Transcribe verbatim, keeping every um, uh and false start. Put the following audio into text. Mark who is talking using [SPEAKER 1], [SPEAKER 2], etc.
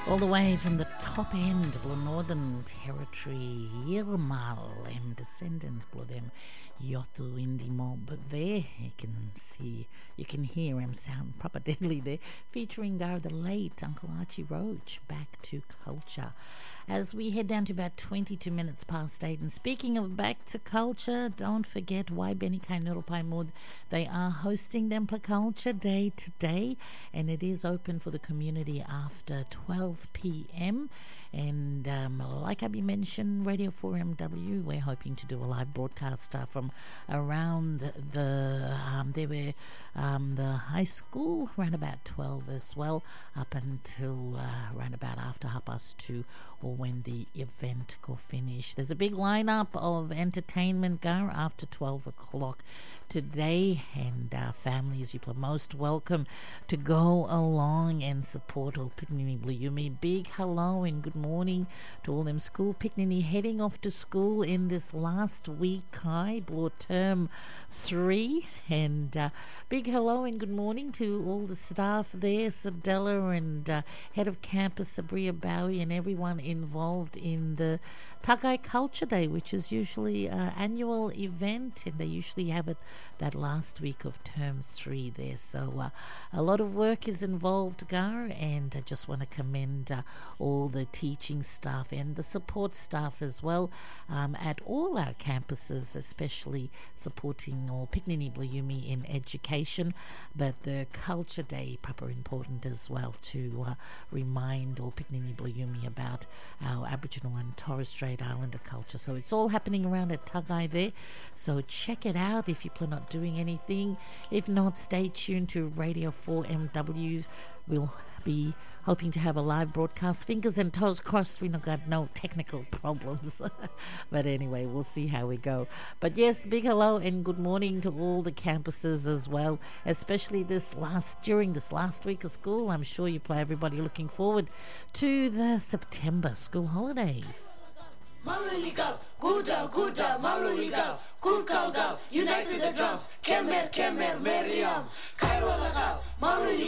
[SPEAKER 1] All the way from the top end of the Northern Territory, Yirmal and descendant of them, Yothu Indie Mob. But there you can see, you can hear him sound proper deadly there, featuring Gar the late Uncle Archie Roach, Back to Culture. As we head down to about twenty-two minutes past eight. And speaking of Back to Culture, don't forget why Benny Kai Nurupai Mud. They are hosting Dempla Culture Day today, and it is open for the community after twelve p.m. And um, like Abby mentioned, Radio four M W, we're hoping to do a live broadcast uh, from around the um, there were um, the high school around about twelve as well, up until uh, around about after half past two, or when the event go finish. There's a big lineup of entertainment gar after twelve o'clock today, and uh, families, you are most welcome to go along and support all Picnic Bluyumi. Big hello and good morning to all them school picnic heading off to school in this last week, I brought term three, and uh, big hello and good morning to all the staff there, Sadella and uh, head of campus Sabria Bowie, and everyone involved in the Tagai Culture Day, which is usually an annual event, and they usually have it that last week of term three there. So uh, a lot of work is involved, Gar, and I just want to commend uh, all the teaching staff and the support staff as well um, at all our campuses, especially supporting all Picnic Bluyumi in education, but the Culture Day proper important as well to uh, remind all Picnic Bluyumi about our Aboriginal and Torres Strait Islander culture. So it's all happening around at Tagai there, so check it out if you're not doing anything. If not, stay tuned to Radio four M W. We'll be hoping to have a live broadcast. Fingers and toes crossed, we not got no technical problems. But anyway, we'll see how we go. But yes, big hello and good morning to all the campuses as well, especially this last during this last week of school. I'm sure you play everybody looking forward to the September school holidays.
[SPEAKER 2] Maluligal, Guda, Guda, Maluligal, Kulkalgal, United the Drums, Kemer, Kemer, Meriam, Kairwalagal, Maluligal.